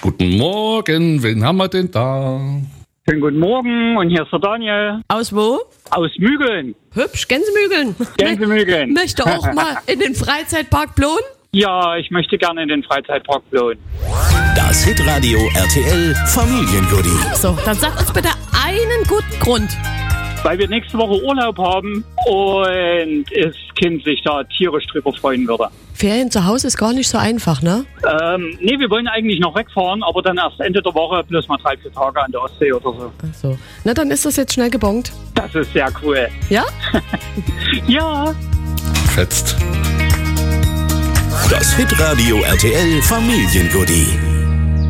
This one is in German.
Guten Morgen, wen haben wir denn da? Schönen guten Morgen und hier ist der Daniel. Aus wo? Aus Mügeln. Hübsch, Gänsemügeln. Gänsemügeln. Möchte auch mal in den Freizeitpark Plon? Ja, ich möchte gerne in den Freizeitpark Plon. Das Hitradio RTL Familiengoodie. So, dann sag uns bitte einen guten Grund. Weil wir nächste Woche Urlaub haben und das Kind sich da tierisch drüber freuen würde. Ferien zu Hause ist gar nicht so einfach, ne? Nee, wir wollen eigentlich noch wegfahren, aber dann erst Ende der Woche bloß mal 3-4 Tage an der Ostsee oder so. Ach so. Na, dann ist das jetzt schnell gebongt. Das ist sehr cool. Ja? Ja. Fetzt. Das Hitradio RTL Familiengoodie.